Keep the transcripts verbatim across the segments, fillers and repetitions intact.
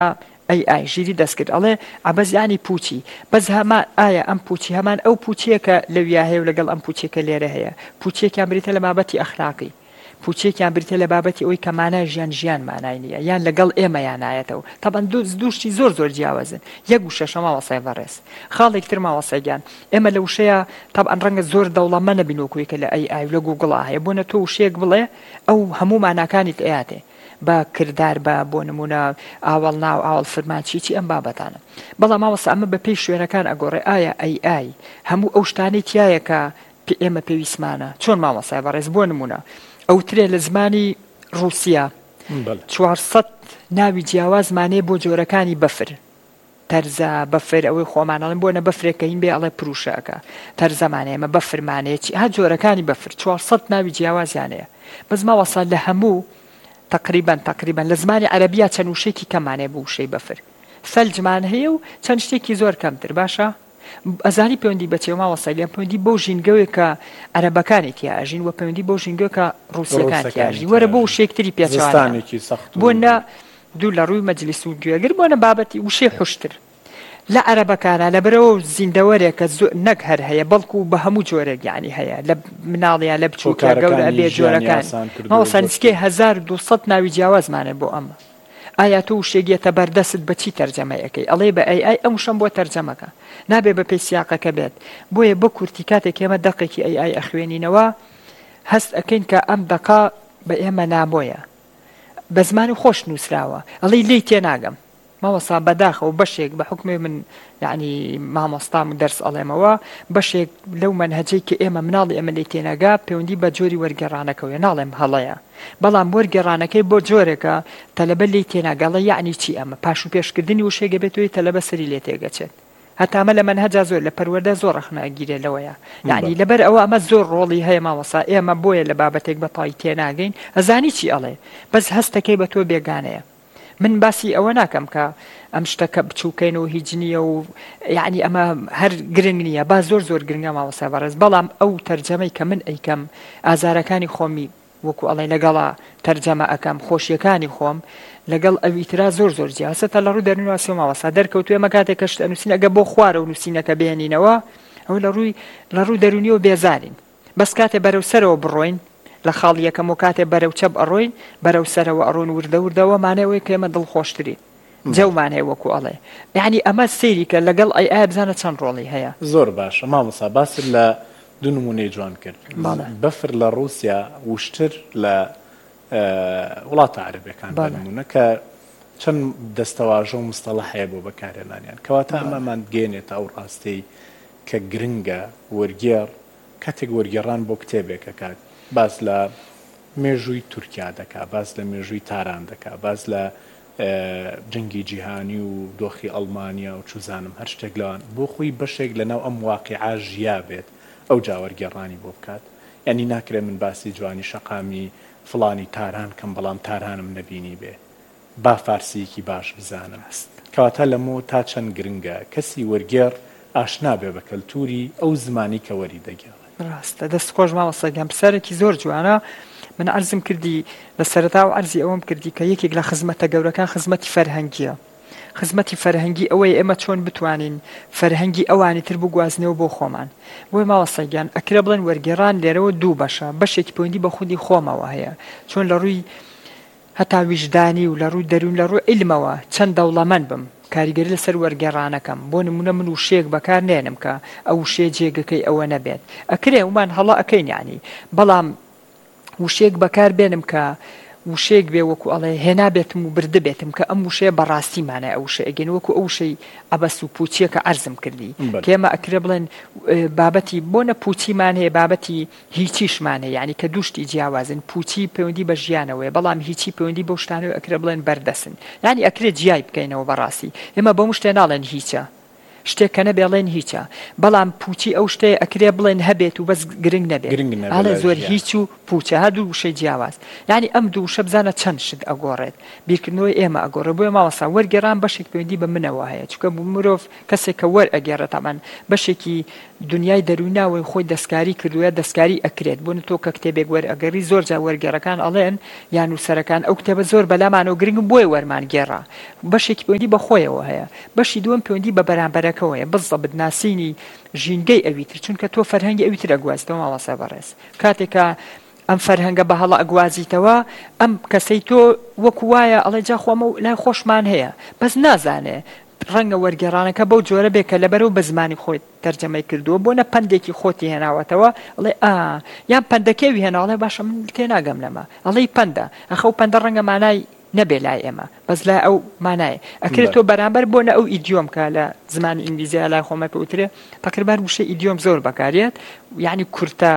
ئەی ئای ژیری دەست کرد ئەڵێ عەبەس یانی پوچی بەس هەمان ئایا ئەم پوچی هەمان ئەو پوچیەکە لەویا هەیە و لەگەڵ ئەم پوچێکە لێرە هەیە پوچێکیان بریتە لە بابەتی ئەخلاقی پوچێکیان بریتە لە بابەتی ئەوەی کە مانای ژیان ژیان مانای نییە یان لەگەڵ ئێمە یانایەتەوە تەبەن دووشتی زۆر زۆر جیاوازن یەک و شەشەمە وەسای بەڕێز خاڵێک تر ماوەسەیگیان ئێمە لە وشەیە تەبەن ڕەنگە زۆر دەوڵەمە نەبینۆکوی کە لە ئەی ئای لە گوگڵا هەیە بۆنە تۆ وشەیەک بڵێ ئەو هەموو ماناکانیت ئەیاتێ بە کردار بە بۆ نمونە ئاوەڵ ناو ئاوەڵ فرمان چیچی ئەم بابەتانە بەڵام ماوەسە ئەمە بە پێی شوێنەکان ئەگۆڕێ ئایا ئەی ئای هەموو ئەو شتانەی تایە کە ئێمە پێویستمانە چۆن مامەسای بەڕێز بۆ نمونە ئەوترێ لە زمانی ڕووسیا چوارسەد ناوی جیاوازمانێ بۆ جۆرەکانی بەفر تەرزە بەفر ئەوەی خۆمانەڵێن بۆنە بەفرێکە هین بێ ئەڵێ پروشەکە تەرزەمانەیە ئەمە بەفرمانەیە ها جۆرەکانی بەفر چوارسەد ناوی جیاوازیانەیە بەس ماوەسا لە هەموو تقریبا تقریبا لە زمانی عەرەبیە چەند وشێکی کەمانێ بۆ وشەی بەفر فەلجمان هەیە و چەند شتێکی زۆر کەمتر باشە ئەزانی پەیوەندی بەچێ ماوەسا لێم پەیوەندی بۆ ژینگەوێک کە عەرەبەکانی تیاژین و پەیوەندی بۆ ژینگەوە کە ڕووسیەکان تیاژی وەرە بۆ وشەیەکتری پێچوانە بۆنە دوو لە ڕووی مەجلیس و گوێگر بۆنە بابەتی وشەی خوشتر لە عەرەبەکانە لەبەرەوە زیندەوەرێکە نەک هەر هەیە بەڵکو بە هەموو جۆرێک یعنی هەیە لە مناڵیان لە بچووکە گەورە ئەبێ جۆرەکان ماوەسا نزیکەی هەزار و دووسەد ناوی جیاوازمانە بۆ ئەمە ئایا تۆ وشێگێتە بەردەست بە چی تەرجەمەیەکەی ئەڵێ بە ئەی ئای ئەم شەم بۆ تەرجەمەکە نابێ بە پێی سیاقەکە بێت بۆیە بە کورتی کاتێک ئێمە دەقێکی ئەی ئای ئەخوێنینەوە هەست ئەکەین کە ئەم دەقا بە ئێمە نابۆیە بە زمانی خۆش نووسراوە ئەڵێ لی تێناگەم ماوەسا بەداخەوە بەشێک بە حکمی من یعنی مامۆستام و دەرس ئەڵێمەوە بەشێک لەو منهەجەی کە ئێمە مناڵی ئەمە لی تێناگا پەیوەندی بە جۆری وەرگێڕانەکەوە ناڵێم هەڵەیە بەڵام وەرگێڕانەکەی بۆ جۆرێکە تەلەبە لی تێناگەڵە یعنی چی ئەمە پاش و پێشکردنی وشێگە بێتەوەی تەلەبە سەری لێ تێگەچێت هەتامە لە منهەجا زۆر لە پەروەردە زۆر ڕخنەگیرێ لەوەیە یعنی لەبەر ئەوە ئەمە زۆر ڕۆڵی هەیە ماوەسا ئێمە بۆیە لە بابەتێک بەتەواوی تێناگەین ئەزانی چی ئەڵێ بەس هەستەکەی بە تۆ بێگانەیە من باسی ئەوە ناکەم کە ئەم شتەکە بچووکەین و هیچ نییە و یعنی ئەمە هەر گرنگ نییە با زۆر زۆر گرنگە ماوەسا بەڕێز بەڵام ئەو تەرجەمەی کە من ئەیکەم ئازارەکانی خۆمی وەکو ئەڵێ لەگەڵا تەرجەمە ئەەکەم خۆشیەکانی خۆم لەگەڵ ئەویترا زۆر زۆر جیاسەتە لە ڕوو دەرنوواسی ماوەسا دەرکەوتوێ ئەمە کاتێک کەشت ئەنووسین ئەگە بۆ خوارە و نووسینەکە بێنینەوە ئەو لە ڕووی لە ڕوو دەرونیەوە بێزارین بەس کاتێ بەرەو سەرەوە بڕۆین لە خاڵ یەکەم و کاتێ بەرەو چەپ ئەڕۆین بەرەو سەرەوە ئەڕۆن وردە وردەوە مانەوەی کە ئێمە دڵخۆشترین جەومانەیە وەکو ئەڵێ یعنی ئەمە سەیری کە لەگەڵ ئەی ئای بزانە چەند ڕۆڵی هەیە زۆر باشە مامۆستا باست لە دوو نمونەی جوان کرد بەفر لە ڕووسیا وشتر لە وڵاتە عەرەبیەکان بنمونە کە چەند دەستەواژە و مستەڵەح هەیە بۆ بەکارهێنانیان کەواتە ئەمەمان گێنێتە ئەو ڕاستەی کە گرنگە وەرگێڕ کاتێک وەرگێڕان بۆ کتێبێکە کات باس لە مێژووی تورکیا دەکا باس لە مێژووی تاران دەکا باس لە جەنگی جیهانی و دۆخی ئەڵمانیا و چوزانم هەر شتێک لەوان بۆ خۆی بەشێک لەناو ئەم واقعا ژیا بێت ئەو جا وەرگێڕانی بۆ بکات یعنی ناکرێت من باسی جوانی شەقامی فڵانی تاران کەم بەڵام تارانم نەبینی بێ با فارسیەکی باش بزانم کەواتە لەمەوە تا چەند گرنگە کەسی وەرگێڕ ئاشنا بێ بە کەلتوری ئەو زمانی کە وەری دەگێڕێت ڕاستە دەست خۆش ماوەسەگەم پسەرێکی زۆر جوانە من عەرزم کردی لە سەرەتا و عەرزی ئەوەم کردی کە یەکێک لە خزمەتە گەورەکان خزمەتی فەرهەنگیە خزمەتی فەرهەنگی ئەوەی ئێمە چۆن بتوانین فەرهەنگی ئەوانی تر بگوازنەوە بۆ خۆمان بۆی ماوەسەگیان ئەکرێ بڵێن وەرگێڕان لێرەوە دوو بەشە بەشێکی پەیوەندی بە خودی خۆمەوە هەیە چۆن لە ڕووی هەتا ویژدانی و لە ڕووی دەروون لە ڕووی عیلمەوە چەند دەوڵەمەند بم کاریگەری لەسەر وەرگێڕانەکەم بۆ نمونە من وشەیەک بەکار نێنم کە ئەو وشەیە جێگەکەی ئەوە نەبێت ئەکرێ ومان هەڵا ئەەکەین یعنی بەڵام وشەیەک بەکار بێنم کە وشەیەک بێ وەکو ئەڵێ هێنا بێتم و بردە بێتم کە ئەم وشەیە بەڕاستیمانە ئەو وشە ئەگەن وەکو ئەو وشەی ئەبەس و پوچیە کە عەرزم کردی کە ئێمە ئەکرێ بڵێن بابەتی بۆ نە پوچیمان هەیە بابەتی هیچیشمان هەیە یعنی کە دووشتی جیاوازن پوچی پەیوەندی بە ژیانەوەیە بەڵام هیچی پەیوەندی بەو شتانەوە ئەکرێ بڵێن بەردەسن یعنی ئەکرێت جیای بکەینەوە بەڕاستی ئێمە بەم شتێ ناڵێن هیچە شتێک کە نەبێڵێن هیچە بەڵام پوچی ئەو شتەیە ئەکرێ بڵێن هەبێت و بەس گرنگ نەبێت ئاڵێ زۆر هیچ و پوچە هەردوو وشەی جیاواز یعنی ئەم دوو شە بزانە چەند شت ئەگۆڕێت بیرکردنەوەی ئێمە ئەگۆڕێ بۆیە ماوەسا وەرگێڕان بەشێک پەیوەندی بە منەوە هەیە چونکە مرۆڤ کەسێک کە وەرئەگێڕێت تامان بەشێکی دنیای دەرووناوەی خۆی دەستکاری کردووە دەستکاری ئەکرێت بۆن تۆ کە کتێبێک وەرئەگەڕی زۆر جا وەرگێڕەکان ئەڵێن یان وسەرەکان ئەو کتێبە زۆر بەلامانەوە گرنگم بۆی وەرمان گێڕا بەشێکی پەیوەندی بە خۆیەوە هەیە بەشی دووەم پەیوەندی بە بەرامبەرەکەەوە هەیە بزە بناسینی ژینگەی ئەویتر چونکە تۆ فەرهەنگی ئەویتر ئەگوازیتەوە ماوەسا بەڕێز کاتێکە ئەم فەرهەنگە بە هەڵە ئەگوازیتەوە ئەم کەسەی تۆ وەکو وایە ئەڵێ جا خۆمە لای خۆشمان هەیە بەس نازانێ ڕەنگە وەرگێڕانەکە بەو جۆرە بێ کە لەبەرەوە بە زمانی خۆی تەرجەمەی کردووە بۆ نە پندێکی خۆتی هێناوەتەوە ئەڵێ ئا یان پندەکەوی هێناڵێ باشە من تێناگەم لەمە ئەڵێ پەندە ئەخەو پەندە ڕەنگە مانای نەبێ لای ئێمە بەس لای ئەو مانایە ئەکرێت تۆ بەرامبەر بۆ نە ئەو ئیدیۆم کە لە زمانی ئینگلیزیە لای خۆمە پێوترێ تقریبان وشەی ئیدیۆم زۆر بەکارێت یعنی کورتە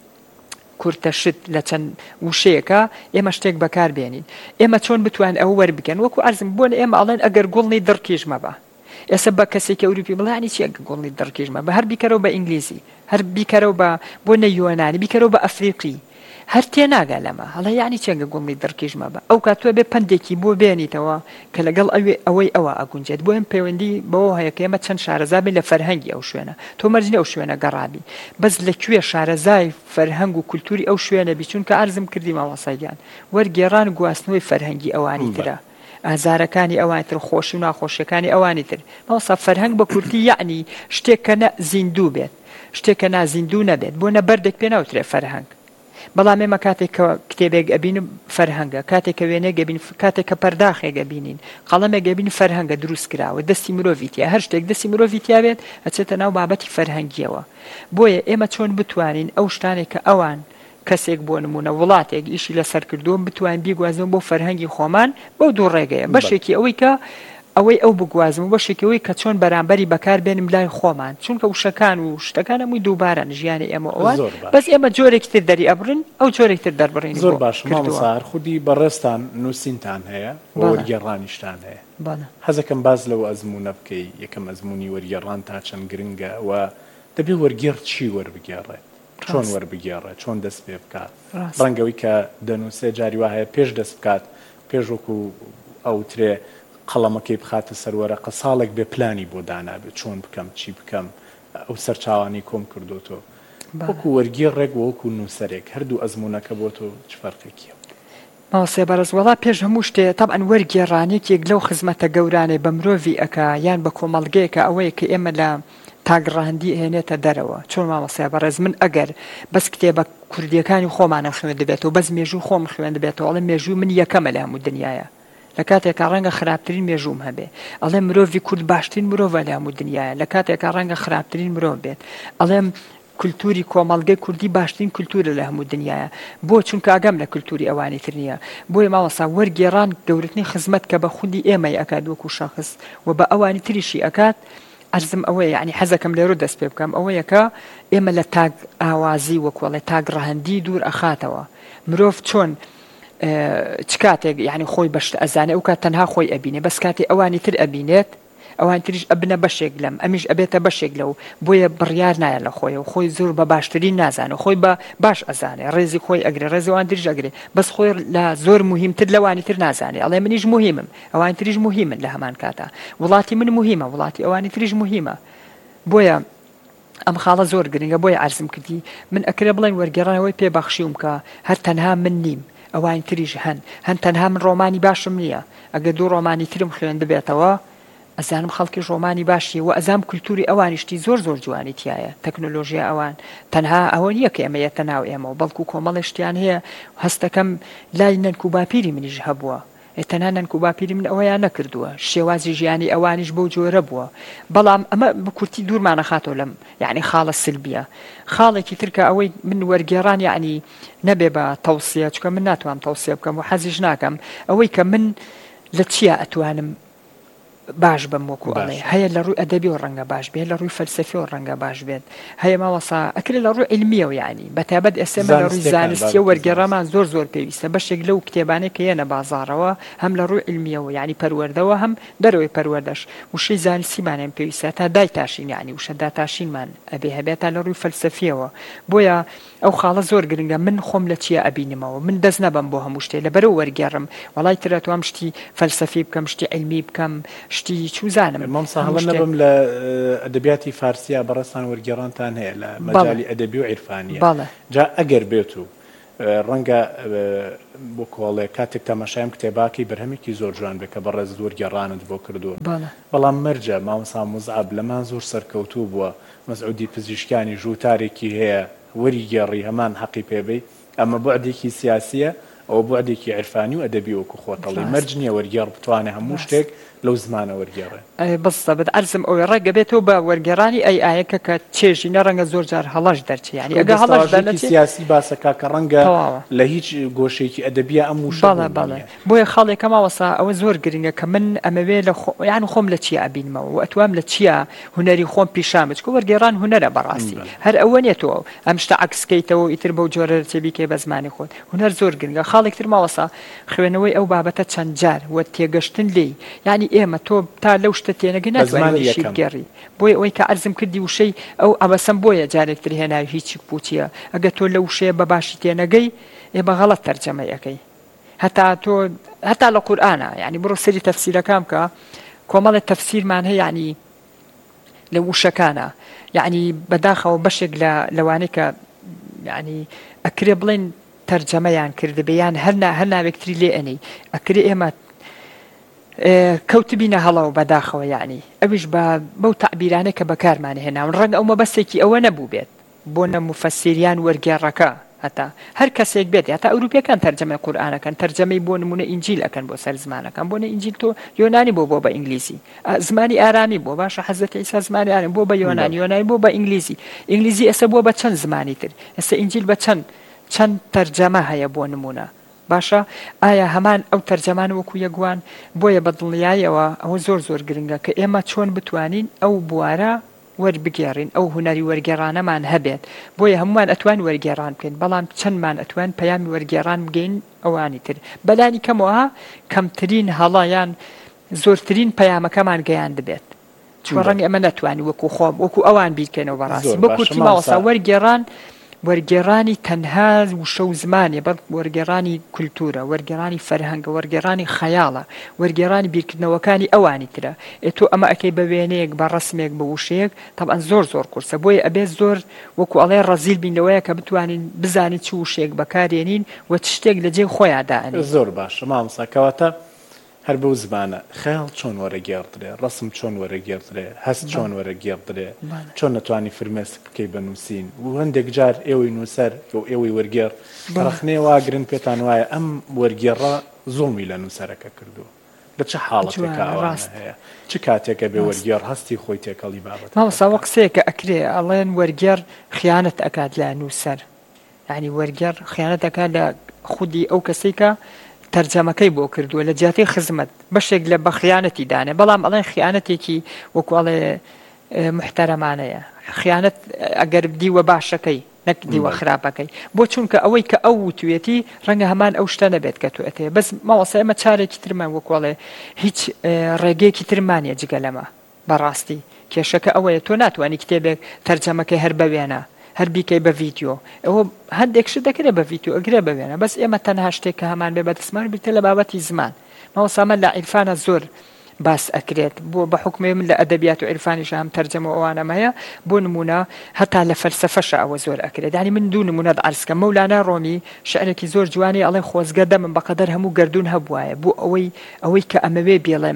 کورتە شت لە چەند وشەیەکە ئێمە شتێک بەکار بێنین ئێمە چۆن بتوان ئەو وەربگەن وەکو ئەرزم بۆن ئێمە ئەڵێن ئەگەر گوڵنی دڕکیژمە بە ئێستا بە کەسێکی ئەوروپی بڵانی چی گوڵنی دڕکیژمە بە هەر بیکەرەوە بە ئینگلیزی هەر بیکەرەوە بە بۆ نە یۆنانی بیکەرەوە بە ئەفریقی هەر تێناگا لەمە هەڵە یعنی چێنگە گوڵنی دڕکیژمە بە ئەو کاتوە بێ پندێکی بۆ بێنیتەوە کە لەگەڵ ئەوێ ئەوەی ئەوە ئەگونجێت بۆ ئەم پەیوەندی بەوە هەیە کە ئێمە چەند شارەزابی لە فەرهەنگی ئەو شوێنە تۆ مەرجنی ئەو شوێنە گەڕابی بەس لەکوێ شارەزای فەرهەنگ و کولتوری ئەو شوێنە بی چونکە ئەرزم کردی ماوەساییان وەرگێڕان و گواستنەوەی فەرهەنگی ئەوانی ترە ئازارەکانی ئەوانی تر خۆشی و ناخۆشیەکانی ئەوانی تر ماوەسا فەرهەنگ بە کورتی یعنی شتێک کە زیندوو بێت شتێک کە نازیندوو نەبێت بۆ نە بەردێک پێ ناوترێ فەرهەنگ بەڵام ئێمە کاتێک کتێبێک ئەبینم فەرهەنگە کاتێک کە وێنێک ئەبین کاتێک کە پەرداخێک ئەبینین قەڵەمێک ئەبین فەرهەنگە دروست کراوە دەستی مرۆڤیتیا هەر شتێک دەستی مرۆڤیتیا بێت ئەچێتە ناو بابەتی فەرهەنگیەوە بۆیە ئێمە چۆن بتوانین ئەو شتانێک کە ئەوان کەسێک بۆ نمونە وڵاتێک ئیشی لەسەر کردووە بتوان بیگوازن بۆ فەرهەنگی خۆمان بەو دوو ڕێگەیە بەشێکی ئەوەی کە ئەوەی ئەو بگوازم و بەشێکەوەی کە چۆن بەرامبەری بەکار بێنم لای خۆمان چونکە وشەکان و شتەکان هەمووی دووبارە ژیانی ئێمە ئەوان بەس ئێمە جۆرێک تر دەری ئەبرن ئەو جۆرێک تر دەربڕین زۆر باش مامۆستا خودی بەڕێستان نووسینتان هەیە وەرگێڕانیشتان هەیە حەزەکەم باز لەوە ئەزمونە بکەی یەکەم ئەزمموی وەرگێڕان تا چەند گرنگە و دەبێ وەرگێڕ چی وەربگێڕێت چۆن وەربگێڕێت چۆن دەست پێ بکات ڕەنگەوەی کە دەنووسێ جاری وا هەیە پێش دەست بکات پێش وەکو ئەوترێ قەڵەمەکەی بخاتە سەروەرەقە ساڵێک بێ پلانی بۆ دانابێت چۆن بکەم چی بکەم ئەو سەرچاوانی کۆم کردوتۆ وەکو وەرگێڕێک وەکو نووسەرێک هەردوو ئەزمونونەکە بۆ تۆ چ فەرقێکیە ماوەسێ بەرزوەڵا پێش هەموو شتێ تەبعەن وەرگێڕانێکێک لەو خزمەتە گەورانەی بە مرۆڤی ئەکا یان بە کۆمەڵگەیەکە ئەوەیە کە ئێمە لە تاگڕاندی هێنێتە دەرەوە چۆن مامەسێ بەڕێز من ئەگەر بەس کتێبە کوردیەکانی خۆمانە خوێن دەبێتەوە بەس مێژوو خۆم خوێن دەبێتەوە ئەڵێ مێژوو من یەکەمە لە هەموو دنیاە لە کاتێکا ڕەنگە خراپترین مێژوم هەبێ ئەڵێ مرۆڤی کورد باشترین مرۆڤە لە هەموو دنیاە لە کاتێکا ڕەنگە خراپترین مرۆڤ بێت ئەڵێم کولتوری کۆمەڵگەی کوردی باشترین کولتورە لە هەموو دنیاە بۆ چونکە ئاگام لە کولتوری ئەوانی تر نییە بۆیە ماوەسا وەرگێڕان گەورەترین خزمەت کە بە خودی ئێمەی ئەکات وەکو شەخص و بە ئەوانی تریشی ئەکات ئەرزم ئەوەیە یعنی حەزەکەم لێرە دەست پێ بکەم ئەوەیە کە ئێمە لە تاگ ئاوازی وەکوڵێ تاگ ڕەهەندی دوور ئەخاتەوە مرۆڤ چۆن چ کاتێک یعنی خۆی بەشت ئەزانێ ئەو کات تەنها خۆی ئەبینێ بەس کاتی ئەوانی تر ئەبینێت ئەوان تریش ئەبنە بەشێک لەم ئەمیش ئەبێتە بەشێک لەو بۆیە بڕیار نایە لە خۆی و خۆی زۆر بە باشترین نازانێ خۆی بە باش ئەزانێ ڕێزی خۆی ئەگرێ ڕێزەوان تریش ئەگرێ بەس خۆی لە زۆر مهمتر لەوانی تر نازانێ ئەڵێ منیش مهمم ئەوان تریش مهمن لە هەمان کاتە وڵاتی من مهمە وڵاتی ئەوانی تریش مهمە بۆیە ئەم خاڵە زۆر گرنگە بۆیە عەرزم کردی من ئەکرێ بڵێن وەرگێڕانەوەی پێبەخشیوم کە هەر تەنها من نیم ئەوان تریش هەن هەن تەنها من ڕۆمانی باشم نییە ئەگە دوو ڕۆمانی ترم خوێن دەبێتەوە ئەزانم خەڵکی ڕۆمانی باشی و ئەزام کولتوری ئەوانیشتی زۆر زۆر جوانی تایە تەکنۆلۆژیا ئەوان تەنها ئەوە نییە کە ئێمە یەتە ناو ئێمە و بەڵکو کۆمەڵێشتیان هەیە هەستەکەم لای نەنک و باپیری منیش هەبووە تەنها نەنک و باپیری من ئەوەیان نەکردووە شێوازی ژیانی ئەوانیش بەو جۆرە بووە بەڵام ئەمە بە کورتی دوورمانە خاتەوە لەم یعنی خاڵە سلبیە خاڵێکی ترکە ئەوەی من وەرگێڕان یعنی نەبێ بە تەوسیە چکە من ناتوانم تەوسیە بکەم و حەزیش ناکەم ئەوەی کە من لە چیە ئەتوانم باش بم وەکو ئەڵێ هەیە لە ڕووی ئەدەبی و ڕەنگە باش بێت لە ڕووی فەلسەفی و ڕەنگە باش بێت هەیە ماوەسا ئەکرێ لە ڕووی علمیە و یعنی بەتابەت ئێسێمە لە ڕووی زانستی و وەرگێڕامان زۆر زۆر پێویستە بەشێک لەو کتێبانەی کە یەنە بازاڕەوە هەم لە ڕووی علمیەوە یعنی پەروەردەوە هەم دەرەوەی پەروەردەش وشەی زانستیمانیان پێویستە تا دای تاشین یعنی وشە داتاشینمان ئەبێ هەبێت تا لە ڕووی فەلسەفیەوە بۆیە ئەو خاڵە زۆر گرنگە من خۆم لە چیە ئەبینمەوە من دەست نەبم بۆ هەموو شتێ لەبەرەوە وەرگێڕم وەڵای ترە توام شتی فەلسەفی بکەم شتی علمی بکەم شتی چوزانم مامساهڵە نەبم لە ئەدەبیاتی فارسیە بەڕێستان وەرگێڕانتان هەیە لە مەجای ئەدەبی و عیرفانیە جا ئەگەر بێت و ڕەنگە بۆ کۆڵێ کاتێک تەماشایم کتێباکی بەرهەمێکی زۆر جوان بێ کە بەڕێز وەرگێڕانت بۆ کردووە بەڵام مەرجە مامۆستا موزعب لەمان زۆر سەرکەوتوو بووە مەسعودی پزیشکانی ژووتارێکی هەیە وەریگێڕی هەمان حەقی پێبێ ئەمە بوعدێکی سیاسیە ئەو بوعدێکی عیرفانی و ئەدەبی وەکو خۆتەڵی مەرج نییە وەرگێڕ بتوانێت هەموو شتێک لەو زمانە وەرگێڕێ بەستە بێت ئەرزم ئەوەی ڕێگە بێتەوە بە وەرگێڕانی ئەی ئایەکە کە چێژی نەڕەنگە زۆر جار هەڵەش دەرچێ ینی ئەگە هەڵەش سیاسی باسەکە کە ڕەنگە لە هیچ گۆشێکی ئەدەبیە ئەم وشە بەڵێ بەڵێ بۆیە خاڵێکە ماوەسا ئەوە زۆر گرنگە کە من ئەمەوێ لە یان خۆم لە چی ئەبینمەوە و ئەتوام لە چیە هونەری خۆم پیشامت کە وەرگێڕان هونەرە بەڕاستی هەر ئەوە نێتەوە ئەم شتە عکسکەیتەوە ئیتر بەو جۆرە تێبیکەی بە زمانی خۆت هونەر زۆر گرنگە خاڵێکتر ماوەسا خوێنەوەی ئەو بابەتە چەند جار وە تێگەشتن لێی ینی ئێمە تۆ تا لەو شتە تێنەگە ناتوانێت گەڕی بۆیە ئەوەی کە ئەرزم کردی وشەی ئەو ئەوەسم بۆیە جارێکتر هێناوی هیچی پوچیە ئەگە تۆ لە وشەیە بە باشی تێنەگەی ئێ بە غەڵەت تەرجەمە یەکەی هەتا تۆ هەتا لە قورئانە یعنی بڕۆ سەری تەفسیرەکان بکە کۆمەڵێک تەفسیرمان هەیە یعنی لە وشەکانە یعنی بەداخەوە بەشێک لە لەوانەیە کە یعنی ئەکرێ بڵێن تەرجەمەیان کردبێ یان هەر هەر ناوێکتری لێ ئەنەی ئەکرێ ئێمە کەوتبینە هەڵەوە بەداخەوە یعنی ئەویش بە بەو تعبیرانە کە بەکارمانە هێناون ڕەنگە ئەو مەبەستێکی ئەوە نەبوو بێت بۆ نە موفەسیریان وەرگێڕەکە هەتا هەر کەسێک بێت هەتا ئەوروپیەکان تەرجەمەی قورئانەکەن تەرجەمەی بۆ نمونە ئینجیل ئەکەن بۆ سەر زمانەکان بۆ نە ئینجیل تۆ یۆنانی بۆ بۆ بە ئینگلیزی زمانی ئارامی بۆ باشە حەزرەتی عیسا زمانی ئارام بۆ بە یۆنانی یۆنانی بۆ بە ئینگلیزی ئینگلیزی ئێستا بۆ بە چەند زمانی تر ئێستا ئینجیل بە چەند چەند تەرجەمە هەیە بۆ نمونە باشە ئایا هەمان ئەو تەرجەمان وەکو یەکوان بۆیە بە دڵنیاییەوە ئەوە زۆر زۆر گرنگە کە ئێمە چۆن بتوانین ئەو بوارە وەربگێڕین ئەو هونەری وەرگێڕانەمان هەبێت بۆیە هەمومان ئەتوان وەرگێڕان بکەین بەڵام چەندمان ئەتوان پەیامی وەرگێڕان بگەین ئەوانی تر بەلانی کەمەوە کەمترین هەڵایان زۆرترین پەیامەکەمان گەیان دەبێت چوە ڕەنگە ئەمە نەتوانی وەکو خۆم وەکو ئەوان بیرکەنەوە بەڕاستی بەکوتی ماوەسا وەرگێڕان وەرگێڕانی تەنها وشە و زمانێ بەڵ وەرگێڕانی کولتورە وەرگێڕانی فەرهەنگە وەرگێڕانی خەیاڵە وەرگێڕانی بیرکردنەوەکانی ئەوانی ترە ئێتۆ ئەمە ئەکەی بە وێنەیەک بە ڕسمێک بە وشەیەک تەبعەن زۆر زۆر قورسە بۆیە ئەبێت زۆر وەکو ئەڵێ ڕەزیل بینەوەیە کە بتوانین بزانین چ وشەیەک بەکارێنین و چ شتێک لە جێ خۆیان دائەنێ زۆر باشە مامۆستا کەواتە هەر بەو زمانە خەیاڵ چۆن وەرەگێڕدرێ ڕسم چۆن وەرەگێڕدرێ هەست چۆن وەرەگێڕدرێ چۆن نەتوانی فرمێسک بکەی بنووسین و هەندێک جار ئێوەی نووسەر و ئێوەی وەرگێڕ ڕخنێ واگرن پێتان وایە ئەم وەرگێڕە زۆمی لە نووسەرەکە کردو لە چه حاڵەتێکە ئەوانە هەیە چ کاتێکە بێ وەرگێڕ هەستی خۆی تێکەڵی بابەت ماوەساوە قسەیەکە ئەکرێ ئەڵێن وەرگێڕ خیانەت ئەکات لە نووسەر یعنی وەرگێڕ خیانەت ئەکات لە خودی ئەو کەسێک کە تەرجەمەکەی بۆ کردووە لە جیاتی خزمەت بەشێک لە بەخیانەتی دانێ بەڵام ئەڵێن خیانەتێکی وەکوڵێ محتەرەمانەیە خیانەت ئەگەر دیوە باشەکەی نەک دیوە خراپەکەی بۆ چونکە ئەوەی کە ئەو وتوێتی ڕەنگە هەمان ئەو شتە نەبێت کە تۆ ئەتێ بەس ماوەسا ئەمە چارێکی ترمان وەکوڵێ هیچ ڕێگەیەکی ترمانە جگە لەمە بەڕاستی کێشەکە ئەوەیە تۆ ناتوانانی کتێبێک تەرجەمەکەی هەر بەوێنە هەر بیکەی بە ڤیدیۆ ئەوە هەندێک شت دەکرێت بە ڤیدیۆ ئەگرێ بەوێنە بەس ئێمە تەنها شتێک کە هەمان بێ بەدەستمان بیتە لە بابەتی زمان ماوەسامە لە عیرفانە زۆر باس ئەکرێت بۆ بە حکمێ من لە ئەدەبیات و عیرفانیش هەم تەرجەمە ئەوانەمەیە بۆ نمونە هەتا لە فەلسەفەش ئەوە زۆر ئەکرێت دانی من دوو نمونەت عەرزکەم مەولانا ڕۆمی شعرێکی زۆر جوانی ئەڵێ خۆزگە دەمم بەقەدەر هەموو گەردوون هەبوایە بۆ ئەوەی ئەوەی کە ئەمەوێ بێڵێم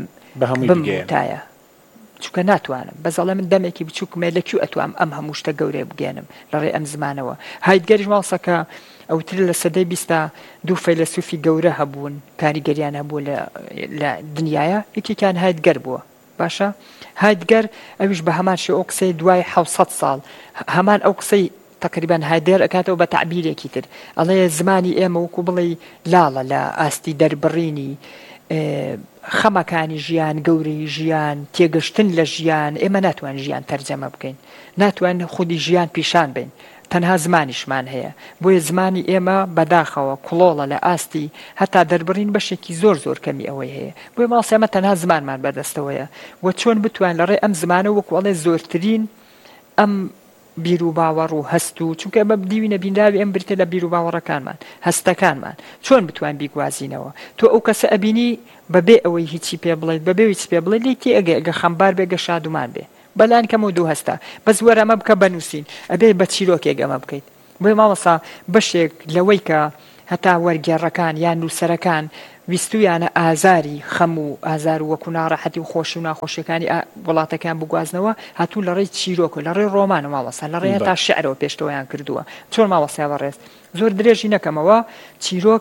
بمتایە چونکە ناتوانم بەزەڵێ من دەمێکی بچووکمێ لەکوێ ئەتوام ئەم هەموو شتە گەورێ بگێنم لەڕێ ئەم زمانەوە هایدگەریش ماوەسەکە ئەوتر لە سەدەی بیستە دوو فەیلسوفی گەورە هەبوون کاریگەریان هەبوو لە دنیاە یەکێکیان هایدگەر بووە باشە هایدگەر ئەویش بە هەمان شێ ئەو قسەی دوای حەوسەد ساڵ هەمان ئەو قسەی تقریبا هایدێر ئەکاتەوە بە تعبیرێکی تر ئەڵێ زمانی ئێمە وەکو بڵێ لاڵە لە ئاستی دەربڕینی خەمەکانی ژیان گەورەی ژیان تێگەشتن لە ژیان ئێمە ناتوان ژیان تەرجەمە بکەین ناتوان خودی ژیان پیشان بین تەنها زمانیشمان هەیە بۆیە زمانی ئێمە بەداخەوە کڵۆڵە لە ئاستی هەتا دەربڕین بەشێکی زۆر زۆر کەمی ئەوەی هەیە بۆیە ماڵ ئێمە تەنها زمانمان بەدەستەوەیە و چۆن بتوان لەڕێ ئەم زمانە وەکوڵێ زۆرترین ئەم بیر و باوەڕ و هەست و چونکە ئەمە دیوینە بینراوی ئەم بریتە لە بیر و باوەڕەکانمان هەستەکانمان چۆن بتوان بیگوازینەوە تۆ ئەو کەسە ئەبینی بەبێ ئەوەی هیچی پێ بڵێت بەبێ هیچ پێ بڵێ لی تێ ئەگە ئەگە خەمبار بێگە شادومان بێ بەلان کەم و دوو هەستا بەس وەرە ئەمە بکە بەنووسین ئەبێ بە چیرۆکێک ئەمە بکەیت بۆی ماڵەسا بەشێک لەوەی کە هەتا وەرگێڕەکان یان نووسەرەکان ویستویانە ئازاری خەم و ئازار و وەکو ناڕەحەتی و خۆشی و ناخۆشیەکانی وڵاتەکان بگوازنەوە هاتوون لە ڕێی چیرۆک و لە ڕێی ڕۆمان و ماڵەسا لە ڕێی تا شعرەوە پێشتەوەیان کردووە چۆن ماڵەسا بەڕێز زۆر درێژی نەکەمەوە چیرۆک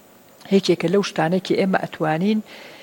هیچێکە لەو شتانێکی ئێمە ئەتوانین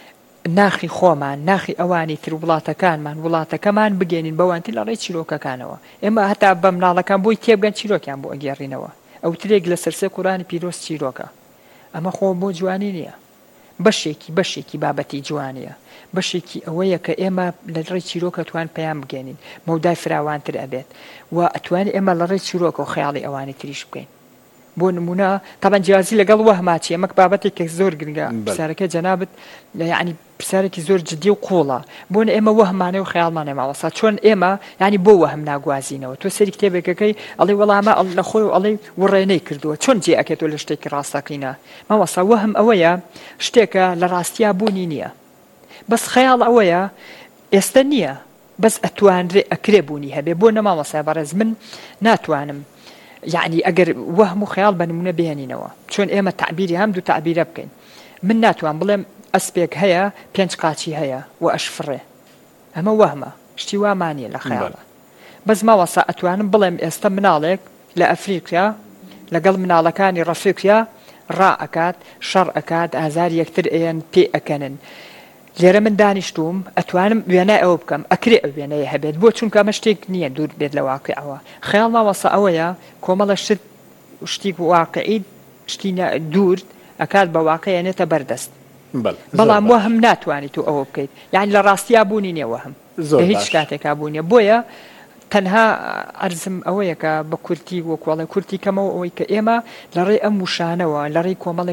ناخی خۆمان ناخی ئەوانی تر وڵاتەکانمان وڵاتەکەمان بگەێنین بەوانتی لە ڕێی چیرۆکەکانەوە ئێمە هەتا بە مناڵەکان بۆی تێبگەن چیرۆکیان بۆ ئەگەێڕینەوە ئەو ترێک لە سەرسێ قورانی پیرۆز چیرۆکە ئەمە خۆ بۆ جوانی نییە بەشێکی بەشێکی بابەتی جوانیە بەشێکی ئەوەیە کە ئێمە لە ڕێی چیرۆکە توان پێیان بگەێنین مەودای فراوانتر ئەبێت و ئەتوانێت ئێمە لە ڕێی چیرۆکە و خەیاڵی ئەوانی تریش بکەین بۆ نمونە تابان جیازی لەگەڵ وەهماچی ئەمەک بابەتێک زۆر گرنگە پرسیارەکە جەنابەت یعنی پرسیارێکی زۆر جددی و قوڵە بۆن ئێمە وەهمانە و خەیاڵمانێ ماوەسا چۆن ئێمە ینی بۆ وەهم ناگوازینەوە تۆ سەری کتێبێکەکەی ئەڵێ وەڵامە لە خۆی و ئەڵێ وڕێنەی کردووە چۆن جێ ئەکێتۆ لە شتێکی ڕاستەقینە ماوەسا وەهم ئەوەیە شتێکە لە ڕاستیا بوونی نییە بەس خەیاڵ ئەوەیە ئێستا نییە بەس ئەتوانرێ ئەکرێ بوونی هەبێ بۆ نەماوەسا بەڕێز من ناتوانم يعني ئەگەر وەهم و خەیاڵ بە نمونە بێنینەوە چۆن ئێمە تعبیری هەم دوو تعبیرە بکەین من ناتوان بڵێم ئەسپێک هەیە پێنج قاچی هەیە و ئەشفڕێ ئەمە وەهمە شتی وامانیە لە خەیاڵە بەس ماوەسا ئەتوانم بڵێم ئێستا مناڵێک لە ئەفریقیا لەگەڵ مناڵەکانی ڕەفیقیا ڕا ئەکات شەڕ ئەکات ئازار یەکتر ئێن پێ ئەکەنن لێرە من دانیشتوم ئەتوانم وێنای ئەوە بکەم ئەکرێ ئەو وێنەیە هەبێت بۆ چونکە ئەمە شتێک نییە دوور بێت لە واقعەوە خەیاڵ ماوەسا ئەوەیە کۆمەڵە شت شتی واقعی شتی دوور ئەکات بە واقعێنێتە بەردەست بەڵام وەهم ناتوانیت و ئەوە بکەیت یعنی لە ڕاستیا بوونی نیە وەهم هیچ کاتێکا بوونیە بۆیە تەنها ئەرزم ئەوەیە کە بە کورتی وەکوڵی کورتی کەمەوە ئەوەی کە ئێمە لە ڕێی ئەم وشانەوە لە ڕێی کۆمەڵێک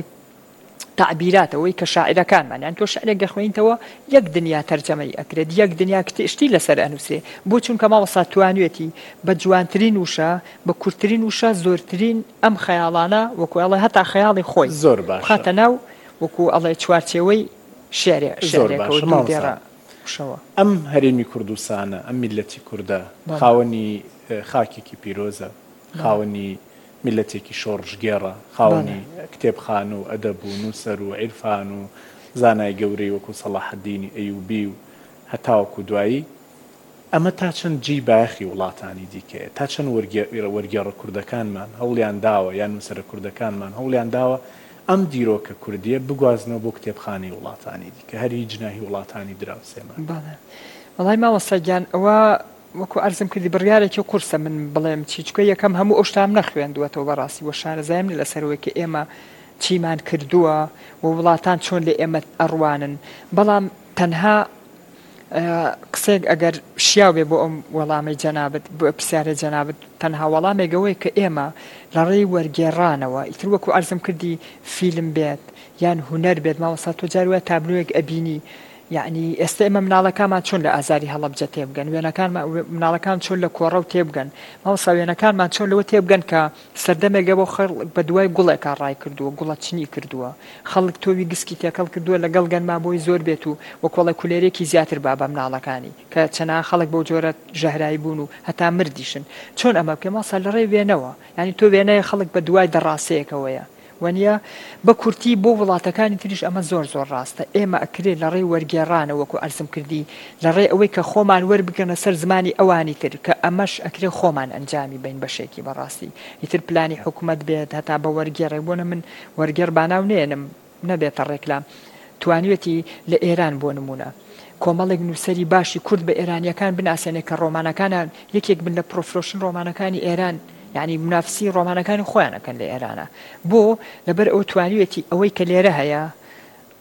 تعبیراتەوەی کە شاعرەکانمان یان تۆ شعرێک دەخوێنیتەوە یەک دنیا تەرجەمەی ئەکرێت یەک دنیا کتێشتی لەسەر ئەنووسێ بۆ چونکە ماوەسا توانوێتی بە جوانترین وشە بە کورتترین وشە زۆرترین ئەم خەیاڵانە وەکو ئەڵێ هەتا خەیاڵی خۆی زۆر باش خاتە ناو وەکو ئەڵێ چوارچێوەی شێرێ شێرێکەوە ئەم هەرێمی کوردستانە ئەم میلەتی کووردە خاوەنی خاکێکی پیرۆزە خاوەنی میلەتێکی شۆڕژگێڕە خاوەنی کتێبخان و ئەدەب و نووسەر و عیرفان و زانای گەورەی وەکو سەلاحەددینی ئەیوبی و هەتاوەکو دوایی ئەمە تا چەند جی باەخی وڵاتانی دیکەیە تا چەند وەرگێڕە کوردەکانمان هەوڵیان داوە یان نووسەرە کوردەکانمان هەوڵیان داوە ئەم دیرۆکە کوردیە بگوازنەوە بۆ کتێبخانەی وڵاتانی دیکە هەری جناهی وڵاتانی دراوسێمان وەڵای ماوەسەگیان ئەوە وەکو ئەرزم کردی بڕیارێکی قورسە من بڵێم چیچکە یەکەم هەموو ئەو شتام نەخوێندووەتەوە بەڕاستی وە شارەزایم لە سەرەوەیکە ئێمە چیمان کردووە و وڵاتان چۆن لێ ئێمە ئەڕوانن بەڵام تەنها قسێک ئەگەر شیاوێ بۆ ئەم وەڵامی جەنابەت بۆ پرسیارە جەنابەت تەنها وەڵامێکەوەی کە ئێمە لە ڕێی وەرگێڕانەوە ئیتر وەکو ئەرزم کردی فیلم بێت یان هونەر بێت ماوەسا تۆ جاروە تابلوێک ئەبینی یعنی ئێستا ئێمە مناڵەکانمان چۆن لە ئازاری هەڵەبجە تێبگەن وێنەکانمان مناڵەکان چۆن لە کۆڕە و تێبگەن ماوەسا وێنەکانمان چۆن لەوە تێبگەن کە سەردەمێکە بۆ خەڵ بە دوای گوڵێکا ڕای کردووە گوڵە چنی کردووە خەڵک تۆوی گسکی تێکەڵ کردووە لەگەڵ گەنما بۆی زۆر بێت و وەکۆڵە کولێرێکی زیاتر با بە مناڵەکانی کە چەنا خەڵک بۆ جۆرە ژەهرایی بوون و هەتا مردیشن چۆن ئەمە بکە ماوەسا لە ڕێی وێنەوە ینی تۆ وێنەیە خەڵک بە دوای دەڕاستەیەکەوەیە وەنیە بە کورتی بۆ وڵاتەکانی تریش ئەمە زۆر زۆر ڕاستە ئێمە ئەکرێت لە ڕێی وەرگێڕانە وەکو ئەرزم کردی لە ڕێ ئەوەی کە خۆمان وەربگەنە سەر زمانی ئەوانی تر کە ئەمەش ئەکرێ خۆمان ئەنجامی بین بەشێکی بەڕاستی ئیتر پلانی حکوومەت بێت هەتا بە وەرگێڕێ بۆنە من وەرگێڕ باناو نێنم نەبێتە ڕێکلام توانوێتی لە ئێران بۆ نمونە کۆمەڵێک نووسەری باشی کورد بە ئێرانیەکان بناسێنێ کە ڕۆمانەکانان یەکێک بن لە پرۆفرۆشن ڕۆمانەکانی ئێران یعنی منافسی ڕۆمانەکانی خۆیانەکەن لە ئێرانە بۆ لەبەر ئەو توانوێتی ئەوەی کە لێرە هەیە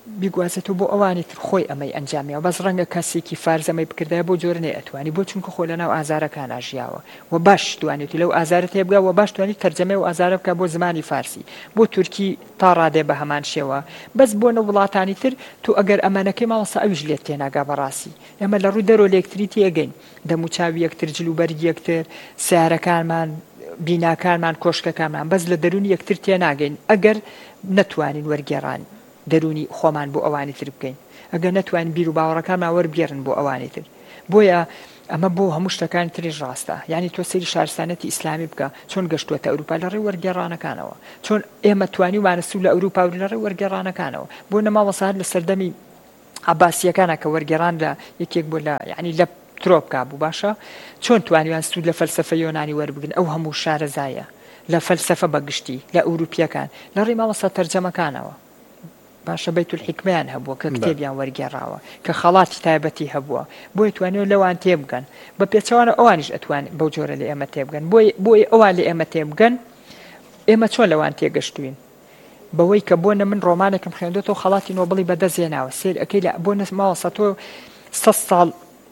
بیگوازێتەوە بۆ ئەوانی تر خۆی ئەمەی ئەنجامیەوە بەس ڕەنگە کەسێکی فارزەمەی بکردای بۆ جۆرە نێ ئەتوانی بۆ چونکە خۆ لەناو ئازارەکان ژیاوە و باش توانێتی لەو ئازارە تێبگا و باش توانی تەرجەمە و ئازارە بکە بۆ زمانی فارسی بۆ تورکی تا ڕادێ بە هەمان شێوە بەس بۆ نە وڵاتانی تر تو ئەگەر ئەمانەکەی ماوەسا ئەویش لێت تێناگا بەڕاستی ئێمە لە ڕووی دەرۆ لێکتری تێگەین دەموچاوی یەکتر جلوبەرگی یەکتر سیارەکانمان بیناکانمان کۆشکەکانمان بەس لە دەرونی یەکتر تێناگەین ئەگەر نەتوانین وەرگێڕان دەرونی خۆمان بۆ ئەوانی تر بکەین ئەگەر نەتوانین بیر و باوەڕەکانمان وەربگێڕن بۆ ئەوانی تر بۆیە ئەمە بۆ هەموو شتەکانی تریش ڕاستە یعنی تۆ سەیری شارستانەتی ئیسلامی بکە چۆن گەشتووەتە ئەوروپا لە ڕێی وەرگێڕانەکانەوە چۆن ئێمە توانی وانەسوو لە ئەوروپا و لە ڕێی وەرگێڕانەکانەوە بۆ نەماوەسات لە سەردەمی عەباسیەکانە کە وەرگێڕان لە یەکێک بۆ لە یعنی لە ترۆپکا بوو باشە چۆن توانیوان سوود لە فەلسەفە یۆنانی وەربگن ئەو هەموو شارەزایە لە فەلسەفە بەگشتی لە ئەوروپیەکان لە ڕێی ماوەسا تەرجەمەکانەوە باشە بەیت الحیکمەیان هەبووە کە کتێبیان وەرگێڕاوە کە خەڵاتی تایبەتی هەبووە بۆی توانێت لەوان تێبگەن بە پێچەوانە ئەوانیش ئەتوان بەو جۆرە لە ئێمە تێبگەن بۆی ئەوان لە ئێمە تێبگەن ئێمە چۆن لەوان تێگەشتوین بەوەی کە بۆنە من ڕۆمانێکم خوێندێتەوە خەڵاتی نۆبڵی بەدەستێناوە سێر ئەەکەی لە بۆ ماوەسە تۆ سە ساڵ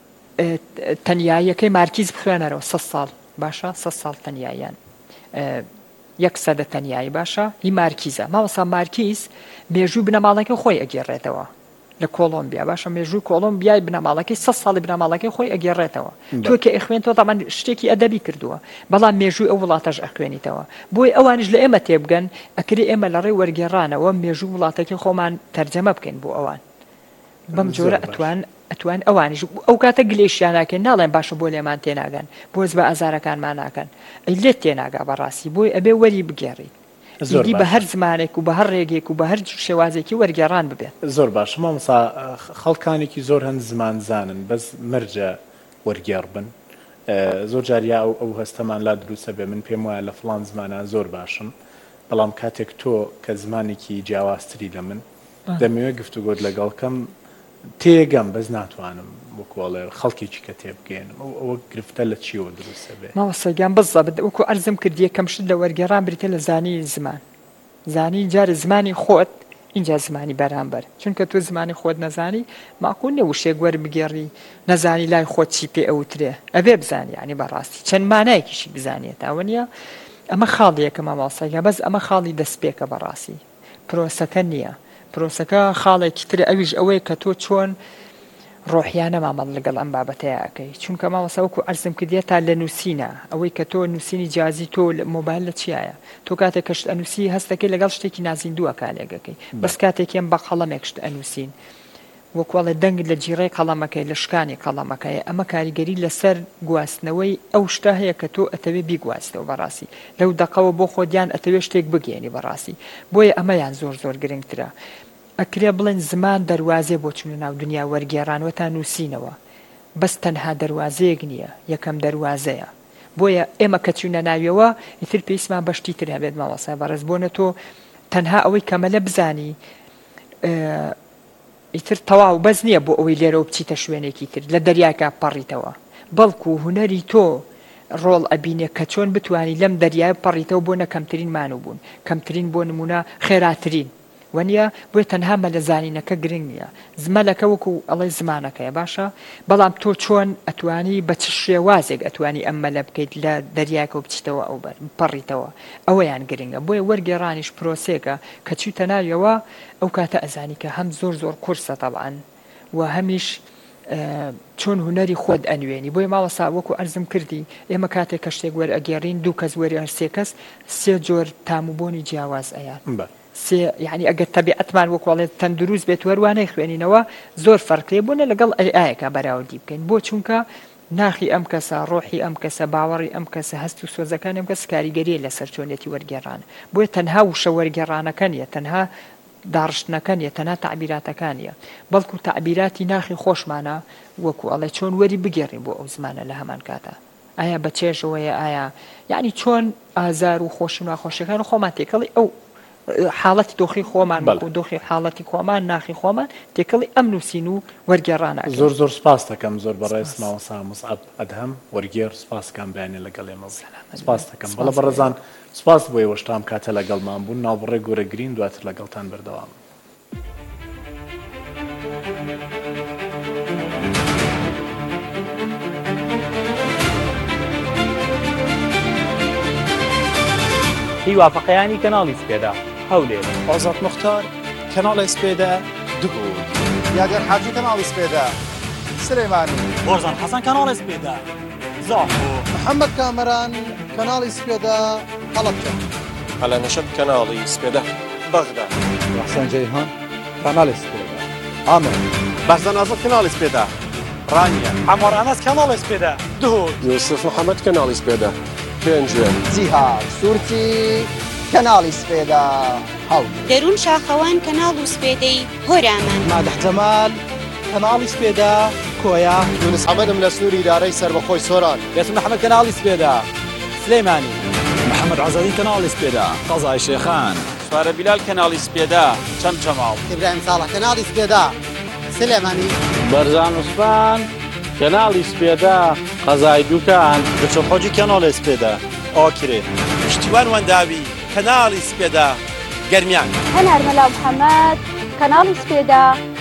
تەنیاییەکەی مارکیز بخوێنەرەوە سە ساڵ باشە سە ساڵ تەنیاییان یەک سەدە تەنیایی باشە هی مارکیزە ماوەسا مارکیز مێژووی بنەماڵەکەی خۆی ئەگێڕێتەوە لە کۆلۆمبیا باشە مێژووی کۆلۆمبیای بنەماڵەکەی سە ساڵی بنەماڵەکەی خۆی ئەگێڕێتەوە تۆ کە ئەخوێنتەوە تامان شتێکی ئەدەبی کردووە بەڵام مێژووی ئەو وڵاتەش ئەخوێنیتەوە بۆی ئەوانش لە ئێمە تێبگەن ئەکری ئێمە لە ڕێی وەرگێڕانەوە مێژووی وڵاتەکەی خۆمان تەرجەمە بکەین بۆ ئەوان بەم جۆرە ئەتوان ئەتوان ئەوانیش ئەو کاتە گلێشیاناکەن ناڵێن باشە بۆ لێمان تێناگەن بۆز بە ئازارەکانمان ناکەن ئەی لێت تێناگا بەڕاستی بۆی ئەبێ وەری بگێڕی زۆری بە هەر زمانێک و بە هەر ڕێگێک و بە هەر شێوازێکی وەرگێڕان ببێت زۆر باش مامۆستا خەڵکانێکی زۆر هەند زمان زانن بەس مرجە وەرگێڕ بن زۆر جاریا ئەو هەستەمان لا دروستە بێ من پێم وایە لە فڵان زمانە زۆر باشم بەڵام کاتێک تۆ کە زمانێکی جیاوازتری لە من دەمەوێت گفتوگۆت لەگەڵکەم تێگەم بەس ناتوانم وەکوڵێ خەڵکیی کە تێبگەێنم ئەوە گرفتە لە چیەوە دروستە بێ ماوەسەگیان بەزە وەکو ئەرزم کردی یەکەم شت لە وەرگێڕان بریتە لە زانی زمان زانی جارە زمانی خۆت اینجا زمانی بەرامبەر چونکە تۆ زمانی خۆت نەزانی ماقول نیە وشێک وەربگێڕی نەزانی لای خۆت چی پێ ئەوترێ ئەبێ بزانی ینی بەڕاستی چەند مانایەکیشی بزانێت ئەوە نیە ئەمە خاڵیەکە مامۆسەگە بەس ئەمە خاڵی دەستپێکە بەڕاستی پرۆسەکە نییە پرۆسەکە خاڵێکی ترە ئەویش ئەوەیە کە تۆ چۆن ڕۆحیانە مامەڵ لەگەڵ ئەم بابەتەیە ئەەکەی چونکە ماوەسا وەکو ئەرزم کردێ تا لە نووسینە ئەوەی کە تۆ نووسینی جیازی تۆ مۆبایل لە چیایە تۆ کاتێک کەشت ئەنووسی هەستەکەی لەگەڵ شتێکی نازیندووە کالێگەکەی بەس کاتێکیان بە قەڵەمێک شت ئەنووسین وەکوڵێ دەنگ لە جیڕەی قەڵەمەکەی لە شکانی قەڵەمەکەی ئەمە کاریگەری لەسەر گواستنەوەی ئەو شتە هەیە کە تۆ ئەتەوێ بیگواستەوە بەڕاستی لەو دەقەوە بۆ خۆدیان ئەتەوێ شتێک بگەێنی بەڕاستی بۆیە ئەمەیان زۆر زۆر گرنگترە ئەکرێ بڵێن زمان دەواازێ بۆ چونە ناو دنیا وەرگێڕانوە تا نووسینەوە بەس تەنها دەواازەیەک نییە یەکەم دەواازەیە بۆیە ئێمە کە چوونە ناویەوە ئیتر پێویستمان بەشتی تر هەبێت ماوەسا بەڕێز بۆنە تۆ تەنها ئەوەی کەمەلە بزانی ئیتر تەواو بەس نییە بۆ ئەوەی لێرەوە بچیتە شوێنێکی تر لە دەریاکە پەڕیتەوە بەڵکو هوەری تۆ ڕۆڵ ئەبینێ کە چۆن بتانی لەم دەریای پەڕیتەوە بۆ نە کەمترین مانو بوون کەمترین بۆ نمونە خێراترین وەنیە بۆی تەنها مە لە زانینەکە گرنگ نییە زمەلەکە وەکو ئەڵێ زمانەکەیە باشە بەڵام تۆ چۆن ئەتوانی بە چ شێوازێک ئەتوانی ئەمە لە بکەیت لە دەریاکە و بچیتەوە ئەو پەڕیتەوە ئەوەیان گرنگە بۆیە وەرگێڕانیش پرۆسێکە کە چوتە ناویەوە ئەو کاتە ئەزانی کە هەم زۆر زۆر قورسە تەبعاً و هەمیش چۆن هوەری خۆت ئەنوێنی بۆی ماوەسا وەکو ئەرزم کردی ئێمە کاتێک کە شتێک وەرئەگێڕین دوو کەس وەری هەر سێ کەس سێ جۆر تاموبوونی جیاواز ئەیان سێ یعنی ئەگەر تەبیعەتمان وەکوڵێت تەندروست بێت وەروانەی خوێنینەوە زۆر فەرقێ بوونە لەگەڵ ئایەکە بەراوردی بکەین بۆ چونکە ناخی ئەم کەسە ڕۆحی ئەم کەسە باوەڕی ئەم کەسە هەست و سۆزەکان ئەم کەس کاریگەریە لەسەر چۆنێتی وەرگێڕان بۆیە تەنها وشە وەرگێڕانەکە نیە تەنها داڕشتنەکە نیە تەنها تعبیراتەکان نیە بەڵکو تعبیراتی ناخی خۆشمانە وەکو ئەڵێ چۆن وەری بگێڕین بۆ ئەو زمانە لە هەمان کاتە ئایا بە چێژەوەیە ئایا یعنی چۆن ئازار و خۆشن و خۆشەکان خۆمان تێکەڵی ئەو حاڵەتی دۆخی خۆمان و دۆخی حاڵەتی خۆمان ناخی خۆمان تێکەڵی ئەم نووسین و وەرگێڕانە زۆر زۆر سپاس دەکەم زۆر بەڕێز ماوەسا مصعب ئەدهم وەرگێڕ سپاسکان بەیانێ لەگەڵ ئێمە سپاس دەکەم بەڵە بەڕێزان سپاس بۆ ئێوەشتام کاتە لەگەڵمان بوون ناوبڕێ گۆرەگرین دواتر لەگەڵتان بەردەوام وافقەیانی کەناڵی سپێدا هەولێر. ئازاد مختار کەناڵی سپێدا دوگۆ. یادێر حاجی کەناڵی سپێدا سلێمانی. بۆرزان حەسەن کەناڵی سپێدا زاخۆ. محەممەد کامەران کەناڵی سپێدا هەڵەبجە. على نشط كنالي سبيدا بغداد. حسن جيهان كنالي سبيدا عامر. بەرزان ئازاد کەناڵی سپێدا ڕانیە. عەمار ئەنەس کەناڵی سپێدا دهۆر. يوسف محمد كنالي سبيدا پێنجێن. جیهاد سورتی کەناڵی سپێدا هەڵ. دەروون شاخەوان کەناڵ و سپێدەی هۆرامان. مادەح جەمال کەناڵی سپێدا کۆیا. يونس حمدم لە سنووری ئیدارەی سەربەخۆی سۆران. یاسین محەممەد کەناڵی سپێدا سلێمانی. محەممەد عەزازی کەناڵی سپێدا قەزای شێخان. سوارە بیلال کەناڵی سپێدا چەند چەماڵ. ئیبراهیم ساڵح کەناڵی سپێدا سلێمانی. بەرزان عوسمان کەناڵی سپێدا قەزای دوکان. دەچۆخۆجی کەناڵی سپێدا ئاکرێ. پشتیوان وەنداوی کەناڵی سپێدا گەرمیان. هەنار مەلا محەممەد کەناڵی سپێدا